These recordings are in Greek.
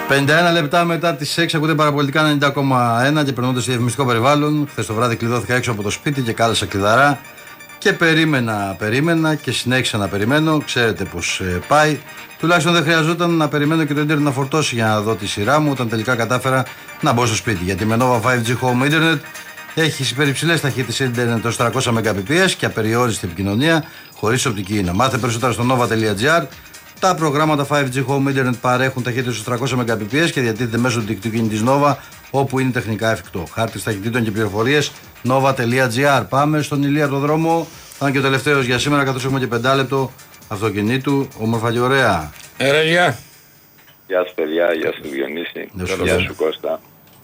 51 λεπτά μετά τις 6 ακούτε παραπολιτικά 90,1 και περνώντας στο διαφημιστικό περιβάλλον. Χθες το βράδυ κλειδώθηκα έξω από το σπίτι και κάλεσα κλειδαρά και περίμενα και συνέχισα να περιμένω. Ξέρετε πως πάει. Τουλάχιστον δεν χρειαζόταν να περιμένω και το ίντερνετ να φορτώσει για να δω τη σειρά μου όταν τελικά κατάφερα να μπω στο σπίτι. Γιατί με Nova 5G Home Internet έχει υπερυψηλές ταχύτητες ίντερνετ ως 300 Mbps και απεριόριστη επικοινωνία χωρίς οπτική ίνα. Μάθε περισσότερα στο nova.gr. Τα προγράμματα 5G Home Internet παρέχουν ταχύτητες στους 300 Mbps και διατίθεται μέσω του δικτύου κινητής Nova όπου είναι τεχνικά εφικτό. Χάρτης ταχυτήτων και πληροφορίες nova.gr. Πάμε στον Ηλία από το δρόμο. Θα είναι και ο τελευταίος για σήμερα, καθώς έχουμε και 5 λεπτό αυτοκινήτου. Όμορφα και ωραία. Γεια. Γεια σου παιδιά, γεια σου Διονύση. Γεια σου Κώστα.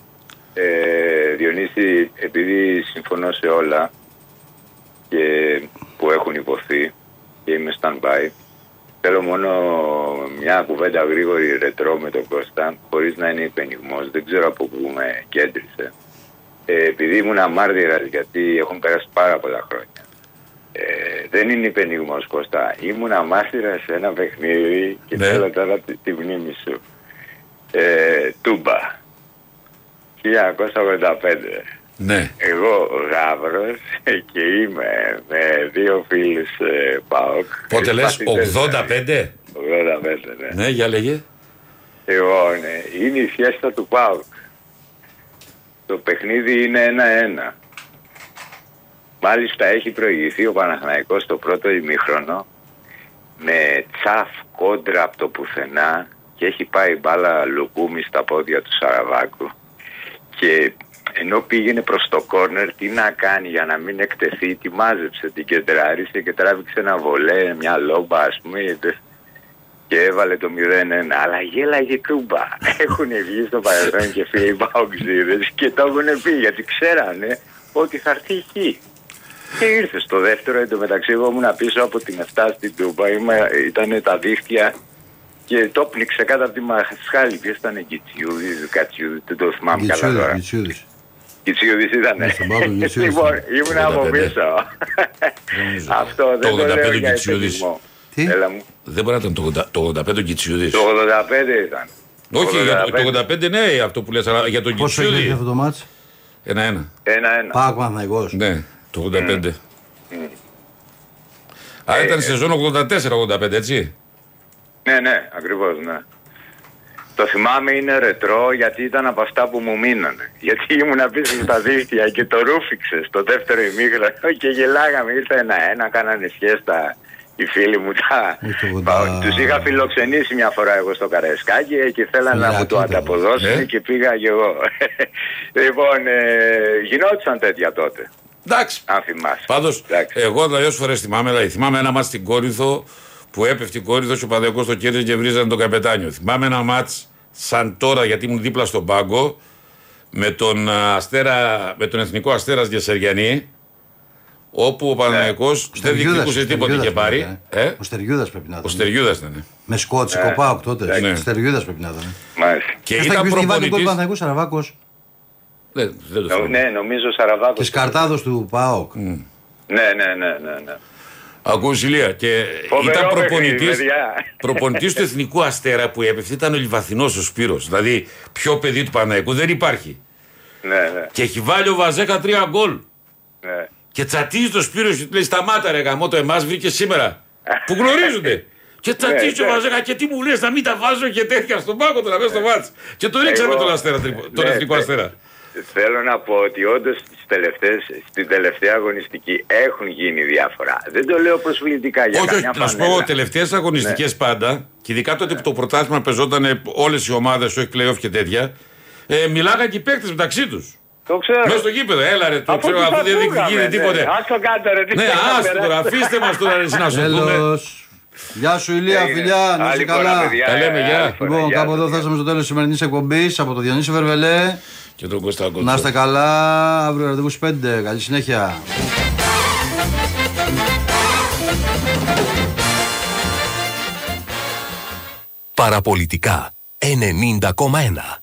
Διονύση, επειδή συμφωνώ σε όλα και που έχουν υποθεί και είμαι stand-by, θέλω μόνο μια κουβέντα γρήγορη ρετρό με τον Κώστα, χωρίς να είναι υπενιγμός. Δεν ξέρω από πού με κέντρισε. Επειδή ήμουν αμάρτυρας, γιατί έχουν περάσει πάρα πολλά χρόνια. Δεν είναι υπενιγμός, Κώστα. Ήμουν αμάρτυρας σε ένα παιχνίδι και θέλω τώρα τη μνήμη σου. Τούμπα. 1985. Ναι. Εγώ γάβρος και είμαι με δύο φίλους ΠΑΟΚ. Πότε λες, 85? 85, ναι. Ναι, για λέγε. Εγώ, ναι. Είναι η φιέστα του ΠΑΟΚ. Το παιχνίδι είναι 1-1. Μάλιστα έχει προηγηθεί ο Παναθηναϊκός στο πρώτο ημίχρονο με τσαφ κόντρα από το πουθενά και έχει πάει μπάλα λουκούμι στα πόδια του Σαραβάκου και ενώ πήγαινε προς το κόρνερ, τι να κάνει για να μην εκτεθεί, τη μάζεψε, την κεντράρισε και τράβηξε ένα βολέ, μια λόμπα ας πούμε και έβαλε το 0-1, αλλά γέλαγε Τούμπα. Έχουν βγει στο παρελθόν και φίλοι παοξίδες και το έχουν πει γιατί ξέρανε ότι θα έρθει εκεί. Και ήρθε στο δεύτερο, εντωμεταξύ εγώ ήμουν πίσω από την 7 στην Τούμπα, ήταν τα δίχτυα και το πνίξε κάτω από τη μασχάλη. Ποιος ήταν, Κατσιούδης, δεν το θυμάμαι καλά τώρα. Κιτσιούδης ήτανε. Λοιπόν, ήμουν από πίσω. Αυτό δεν το λέω για επιδισμό. Δεν μπορεί να ήταν το 85 ο Κιτσιούδης. Το 85 ήταν. Όχι, το 85 ναι, αυτό που λες, αλλά για τον Κιτσιούδη. Πόσο έγινε αυτό το μάτς? 1-1. Πάω Παναθηναϊκός. Ναι, το 85. Άρα ήταν σεζόν 84-85, έτσι. Ναι, ακριβώς, ναι. Το θυμάμαι, είναι ρετρό γιατί ήταν από αυτά που μου μείνανε. Γιατί ήμουν πίσω στα δίχτυα και το ρούφηξε στο δεύτερο ημίχρονο και γελάγαμε. Ήρθε 1-1, κάνανε σιέστα οι φίλοι μου. Τους είχα φιλοξενήσει μια φορά εγώ στο Καραϊσκάκι και θέλανε να μου το ανταποδώσουν και πήγα και εγώ. Λοιπόν, γινόντουσαν τέτοια τότε. Εντάξει. Αν θυμάσαι. Πάντως, εγώ αλλιώς φορές θυμάμαι ένα μάτς στην Κόρινθο που έπεφτε η Κόρινθο και ο Παναθηναϊκός το κέρδισε και βρίζανε τον καπετάνιο. Θυμάμαι ένα μάτς σαν τώρα, γιατί ήμουν δίπλα στον πάγκο, με τον Εθνικό Αστέρας Γεσεριανή, όπου ο Παναθηναϊκός δεν διεκδικούσε τίποτα και πάρει. Ο Στεριούδας πρέπει να ήταν. Ο Στεριούδας ήταν. Με Σκότσικο ΠΑΟΚ τότε. Ο Στεριούδας πρέπει να ήταν. Και ήταν προπονητής. Σαραβάκος. Ναι, νομίζω Σαραβάκος. Και Σκαρτάδος του ΠΑΟΚ. Ναι. Ακούς Ηλία, και ήταν προπονητής του Εθνικού Αστέρα που έπεφτε, ήταν ο Λιβαθινός ο Σπύρος. Δηλαδή πιο παιδί του Παναθηναϊκού δεν υπάρχει. Ναι. Και έχει βάλει ο Βαζέκα 3 γκολ. Ναι. Και τσατίζει το Σπύρος και του λέει σταμάτα ρε γαμώτο, εμάς βρήκε σήμερα. Που γνωρίζονται. Και τσατίζει ο Βαζέκα και τι μου λες να μην τα βάζω και τέτοια στον πάγκο τώρα μέσα στο μάτς. Και το ρίξαμε τον Εθνικό Αστέρα. Θέλω να πω ότι όντως στην τελευταία αγωνιστική έχουν γίνει διάφορα. Δεν το λέω προσβλητικά για καμιά Όχι, να σου πω, τελευταίες αγωνιστικές πάντα, και ειδικά τότε που το πρωτάθλημα πεζόταν όλες οι ομάδες, όχι play-off και τέτοια, μιλάγαν και οι παίκτες μεταξύ τους. Το ξέρω. Μέσα στο γήπεδο, έλα ρε, το ξέρω, αφού δεν διεκδικείται τίποτε. Ας το κάτω ρε, τι ναι, άστο τώρα, αφήστε μας τώρα ρε, να σου πούμε. Γεια σου Ηλία, φιλιά, να είσαι καλά. Τα λέμε, γεια. Λοιπόν, κάπου εδώ φτάσαμε στο τέλος της σημερινής εκπομπής από το Διονύση Βερβελέ. Και τον Κώστα Κότσο. Να είστε καλά, αύριο ραντεβού στις 5. Καλή συνέχεια. Παραπολιτικά 90,1.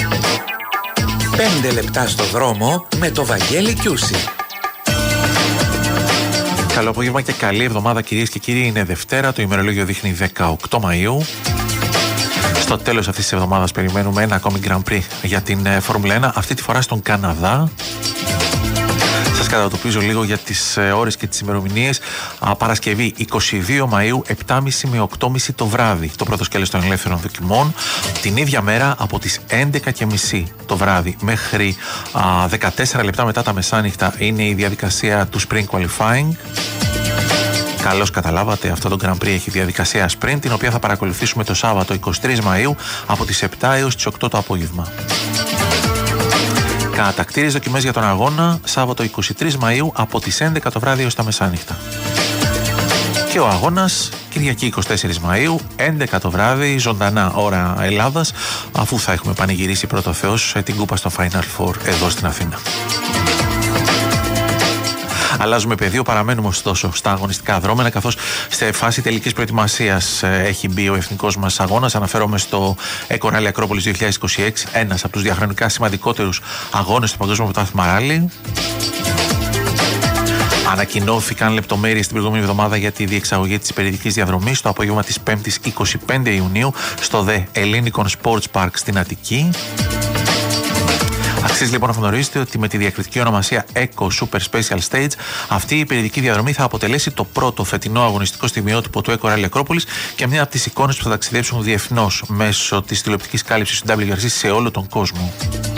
Πέντε λεπτά στο δρόμο με το Βαγγέλη Κιούση. Καλό απόγευμα και καλή εβδομάδα, κυρίες και κύριοι. Είναι Δευτέρα, το ημερολόγιο δείχνει 18 Μαΐου. Στο τέλος αυτής της εβδομάδας περιμένουμε ένα ακόμη Grand Prix για την Φόρμουλα 1, αυτή τη φορά στον Καναδά. Σας κατατοπίζω λίγο για τις ώρες και τις ημερομηνίες. Παρασκευή 22 Μαΐου, 7.30 με 8.30 το βράδυ, το πρώτο σκέλος των ελεύθερων δοκιμών. Την ίδια μέρα από τις 11.30 το βράδυ μέχρι 14 λεπτά μετά τα μεσάνυχτα είναι η διαδικασία του Spring Qualifying. Καλώς καταλάβατε, αυτό το Grand Prix έχει διαδικασία Sprint, την οποία θα παρακολουθήσουμε το Σάββατο 23 Μαΐου από τις 7 έως τις 8 το απόγευμα. Κατακτήριες δοκιμές για τον αγώνα, Σάββατο 23 Μαΐου από τις 11 το βράδυ έως τα μεσάνυχτα. Και ο αγώνας Κυριακή 24 Μαΐου, 11 το βράδυ, ζωντανά ώρα Ελλάδας, αφού θα έχουμε πανηγυρίσει πρώτο Θεός την κούπα στο Final Four εδώ στην Αθήνα. Αλλάζουμε πεδίο, παραμένουμε ωστόσο στα αγωνιστικά δρόμενα, καθώς σε φάση τελικής προετοιμασίας έχει μπει ο εθνικός μας αγώνας. Αναφέρομαι στο Eco Rally Acropolis 2026, ένας από τους διαχρονικά σημαντικότερους αγώνες του Παγκόσμιου Πρωτάθλημα Ράλι. Ανακοινώθηκαν λεπτομέρειες την προηγούμενη εβδομάδα για τη διεξαγωγή της υπηρετικής διαδρομής το απόγευμα της 5ης 25 Ιουνίου στο The Ellinikon Sports Park στην Αττική. Αξίζει λοιπόν να γνωρίζετε ότι με τη διακριτική ονομασία Eco Super Special Stage αυτή η υπηρετική διαδρομή θα αποτελέσει το πρώτο φετινό αγωνιστικό στιγμιότυπο του Eco Rally Acropolis και μια από τις εικόνες που θα ταξιδέψουν διεθνώς μέσω της τηλεοπτικής κάλυψης του WRC σε όλο τον κόσμο.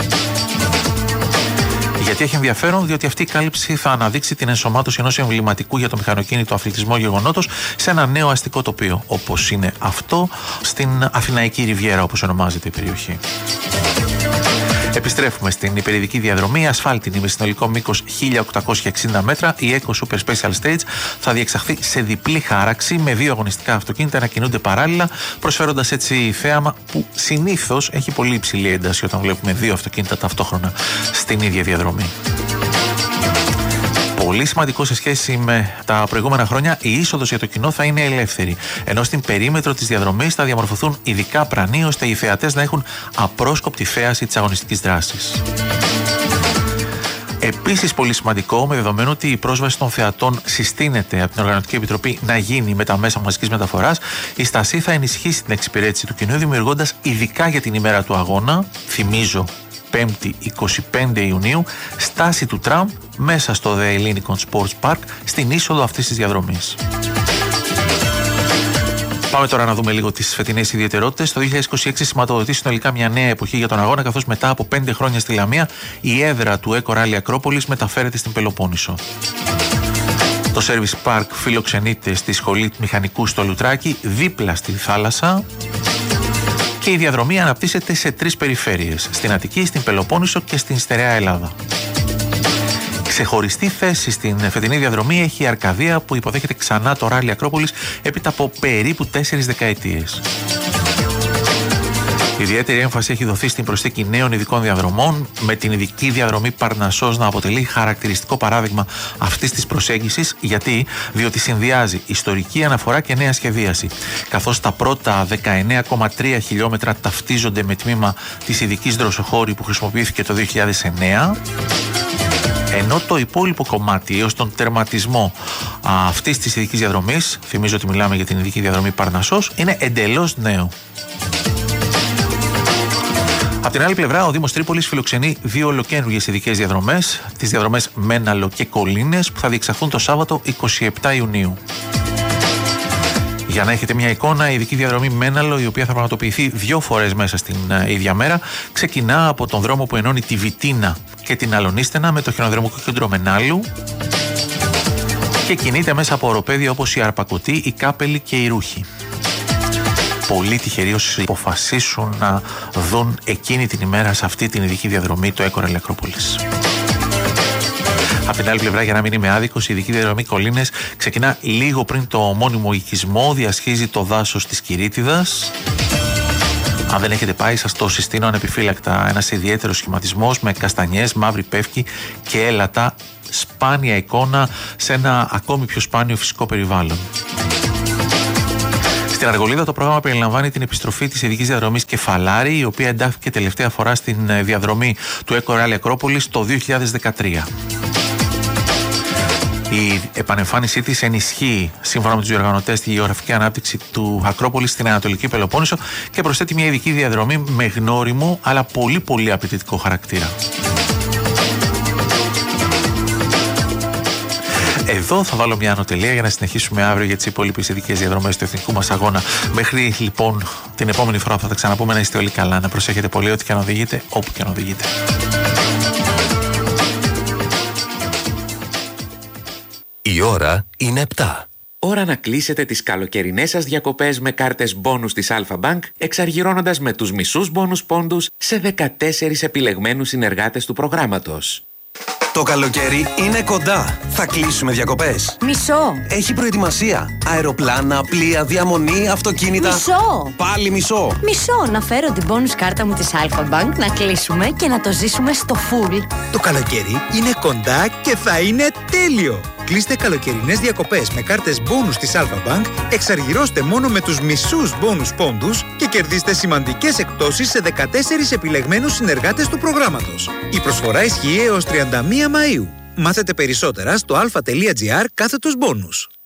Γιατί έχει ενδιαφέρον, διότι αυτή η κάλυψη θα αναδείξει την ενσωμάτωση ενός εμβληματικού για το μηχανοκίνητο αθλητισμό γεγονότος σε ένα νέο αστικό τοπίο, όπως είναι αυτό στην Αθηναϊκή Ριβιέρα, όπως ονομάζεται η περιοχή. Επιστρέφουμε στην υπηρετική διαδρομή, ασφάλτινη με συνολικό μήκος 1860 μέτρα. Η Eco Super Special Stage θα διεξαχθεί σε διπλή χάραξη με δύο αγωνιστικά αυτοκίνητα να κινούνται παράλληλα, προσφέροντας έτσι θέαμα που συνήθως έχει πολύ υψηλή ένταση όταν βλέπουμε δύο αυτοκίνητα ταυτόχρονα στην ίδια διαδρομή. Πολύ σημαντικό σε σχέση με τα προηγούμενα χρόνια, η είσοδος για το κοινό θα είναι ελεύθερη, ενώ στην περίμετρο της διαδρομής θα διαμορφωθούν ειδικά πρανοί ώστε οι θεατές να έχουν απρόσκοπτη θέαση της αγωνιστικής δράσης. Επίσης πολύ σημαντικό, με δεδομένο ότι η πρόσβαση των θεατών συστήνεται από την Οργανωτική Επιτροπή να γίνει με τα μέσα μαζικής μεταφοράς, η Στασή θα ενισχύσει την εξυπηρέτηση του κοινού, δημιουργώντας ειδικά για την ημέρα του αγώνα, θυμίζω 5η 25 Ιουνίου, στάση του τραμ μέσα στο The Ellinikon Sports Park στην είσοδο αυτής της διαδρομής. Πάμε τώρα να δούμε λίγο τις φετινές ιδιαιτερότητες. Το 2026 σηματοδοτεί συνολικά μια νέα εποχή για τον αγώνα, καθώς μετά από 5 χρόνια στη Λαμία η έδρα του Eco Rally Acropolis μεταφέρεται στην Πελοπόννησο. Το Service Park φιλοξενείται στη Σχολή Μηχανικού στο Λουτράκι, δίπλα στη θάλασσα. Και η διαδρομή αναπτύσσεται σε 3 περιφέρειες, στην Αττική, στην Πελοπόννησο και στην Στερεά Ελλάδα. Ξεχωριστή θέση στην φετινή διαδρομή έχει η Αρκαδία, που υποδέχεται ξανά το Rally Acropolis έπειτα από περίπου 4 δεκαετίες. Ιδιαίτερη έμφαση έχει δοθεί στην προσθήκη νέων ειδικών διαδρομών, με την ειδική διαδρομή Παρνασσός να αποτελεί χαρακτηριστικό παράδειγμα αυτής της προσέγγισης. Διότι συνδυάζει ιστορική αναφορά και νέα σχεδίαση. Καθώς τα πρώτα 19,3 χιλιόμετρα ταυτίζονται με τμήμα της ειδικής δροσοχώρη που χρησιμοποιήθηκε το 2009. Ενώ το υπόλοιπο κομμάτι έως τον τερματισμό αυτής της ειδικής διαδρομής, θυμίζω ότι μιλάμε για την ειδική διαδρομή Παρνασσός, είναι εντελώς νέο. Από την άλλη πλευρά, ο Δήμος Τρίπολης φιλοξενεί 2 ολοκαίνουργιες ειδικές διαδρομές, τις διαδρομές Μέναλο και Κολίνες, που θα διεξαχθούν το Σάββατο 27 Ιουνίου. Για να έχετε μια εικόνα, η ειδική διαδρομή Μέναλο, η οποία θα πραγματοποιηθεί 2 φορές μέσα στην ίδια μέρα, ξεκινά από τον δρόμο που ενώνει τη Βιτίνα και την Αλονίστενα με το χιονοδρομικό κέντρο Μενάλου και κινείται μέσα από οροπέδια όπως η Αρπακωτή, η Κάπελη και η Ρούχη. Πολύ τυχεροί όσοι αποφασίσουν να δουν εκείνη την ημέρα σε αυτή την ειδική διαδρομή το Eco Rally Acropolis. Από την άλλη πλευρά, για να μην είμαι άδικος, η ειδική διαδρομή Κολίνες ξεκινά λίγο πριν το μόνιμο οικισμό, διασχίζει το δάσος της Κυρίτιδας. Αν δεν έχετε πάει, σας το συστήνω ανεπιφύλακτα. Ένας ιδιαίτερος σχηματισμός με καστανιές, μαύρη πεύκη και έλατα, σπάνια εικόνα σε ένα ακόμη πιο σπάνιο φυσικό περιβάλλον. Στην Αργολίδα το πρόγραμμα περιλαμβάνει την επιστροφή της ειδικής διαδρομής Κεφαλάρη, η οποία εντάχθηκε τελευταία φορά στην διαδρομή του Eco Rally Acropolis το 2013. Η επανεμφάνισή της ενισχύει, σύμφωνα με τους διοργανωτές, τη γεωγραφική ανάπτυξη του Ακρόπολης στην Ανατολική Πελοπόννησο και προσθέτει μια ειδική διαδρομή με γνώριμο αλλά πολύ πολύ απαιτητικό χαρακτήρα. Εδώ θα βάλω μια ανωτελεία για να συνεχίσουμε αύριο για τις υπόλοιπες ειδικές διαδρομές του εθνικού μας αγώνα. Μέχρι λοιπόν την επόμενη φορά που θα τα ξαναπούμε, να είστε όλοι καλά, να προσέχετε πολύ ό,τι και αν οδηγείτε, όπου και αν οδηγείτε. Η ώρα είναι 7. Ώρα να κλείσετε τις καλοκαιρινές σας διακοπές με κάρτες μπόνους της Alpha Bank, εξαργυρώνοντας με τους μισούς μπόνους πόντους σε 14 επιλεγμένους συνεργάτες του προγράμματος. Το καλοκαίρι είναι κοντά. Θα κλείσουμε διακοπές. Μισό. Έχει προετοιμασία. Αεροπλάνα, πλοία, διαμονή, αυτοκίνητα. Μισό. Πάλι μισό. Μισό. Να φέρω την bonus κάρτα μου της Alpha Bank, να κλείσουμε και να το ζήσουμε στο full. Το καλοκαίρι είναι κοντά και θα είναι τέλειο. Κλείστε καλοκαιρινές διακοπές με κάρτες bonus της Alpha Bank, εξαργυρώστε μόνο με τους μισούς bonus πόντους και κερδίστε σημαντικές εκπτώσεις σε 14 επιλεγμένους συνεργάτες του προγράμματος. Η προσφορά ισχύει έως 31 Μαΐου. Μάθετε περισσότερα στο alpha.gr/bonus.